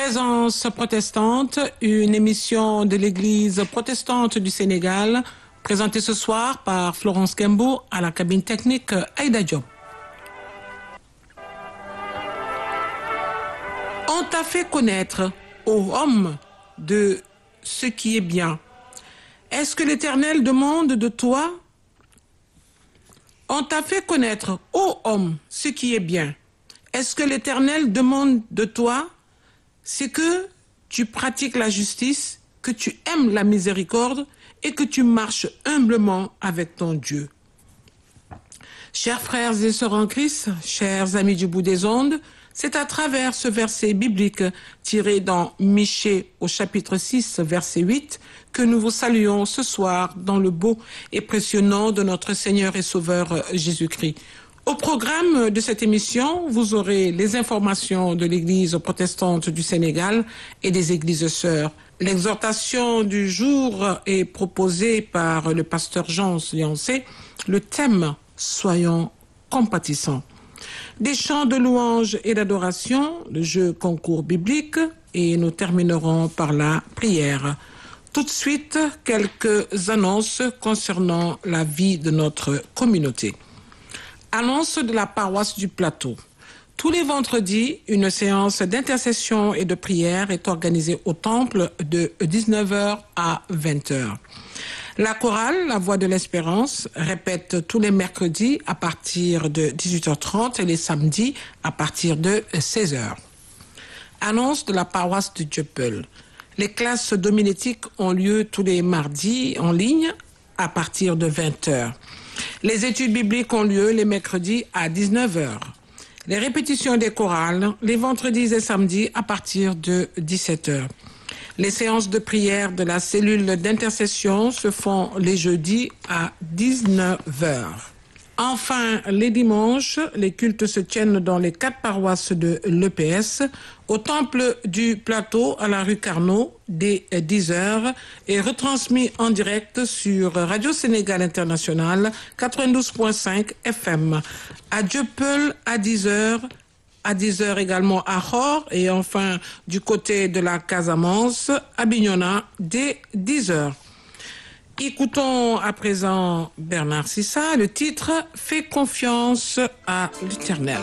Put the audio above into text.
Présence protestante, une émission de l'Église protestante du Sénégal, présentée ce soir par Florence Kembo à la cabine technique Aïda Diop. On t'a fait connaître, ô homme, de ce qui est bien. Est-ce que l'Éternel demande de toi? On t'a fait connaître, ô homme, ce qui est bien. Est-ce que l'Éternel demande de toi? C'est que tu pratiques la justice, que tu aimes la miséricorde et que tu marches humblement avec ton Dieu. Chers frères et sœurs en Christ, chers amis du bout des ondes, c'est à travers ce verset biblique tiré dans Michée au chapitre 6, verset 8, que nous vous saluons ce soir dans le beau et précieux nom de notre Seigneur et Sauveur Jésus-Christ. Au programme de cette émission, vous aurez les informations de l'Église protestante du Sénégal et des églises sœurs. L'exhortation du jour est proposée par le pasteur Jean Liancé. Le thème « Soyons compatissants ». Des chants de louange et d'adoration, le jeu concours biblique et nous terminerons par la prière. Tout de suite, quelques annonces concernant la vie de notre communauté. Annonce de la paroisse du Plateau. Tous les vendredis, une séance d'intercession et de prière est organisée au temple de 19h à 20h. La chorale, la Voix de l'Espérance, répète tous les mercredis à partir de 18h30 et les samedis à partir de 16h. Annonce de la paroisse de Dieuppeul. Les classes dominétiques ont lieu tous les mardis en ligne à partir de 20h. Les études bibliques ont lieu les mercredis à 19h. Les répétitions des chorales les vendredis et samedis à partir de 17h. Les séances de prière de la cellule d'intercession se font les jeudis à 19h. Enfin, les dimanches, les cultes se tiennent dans les 4 paroisses de l'EPS, au temple du Plateau à la rue Carnot, dès 10h, et retransmis en direct sur Radio Sénégal International 92.5 FM. À Dieuppeul à 10h, à 10h également à Hors, et enfin du côté de la Casamance, à Bignona, dès 10h. Écoutons à présent Bernard Sissa, le titre « Fais confiance à l'Éternel ».